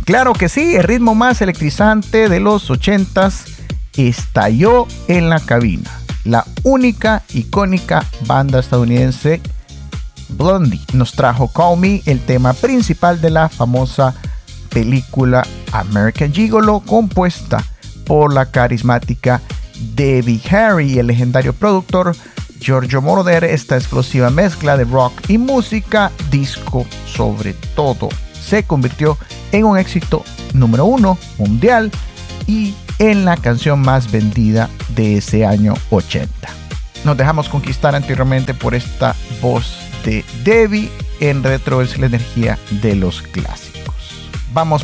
Claro que sí, el ritmo más electrizante de los 80s estalló en la cabina. La única icónica banda estadounidense Blondie nos trajo Call Me, el tema principal de la famosa película American Gigolo, compuesta por la carismática Debbie Harry y el legendario productor Giorgio Moroder. Esta explosiva mezcla de rock y música disco sobre todo se convirtió en un éxito número 1 mundial y en la canción más vendida de ese año 80. Nos dejamos conquistar anteriormente por esta voz de Debbie. En retro es la energía de los clásicos. Vamos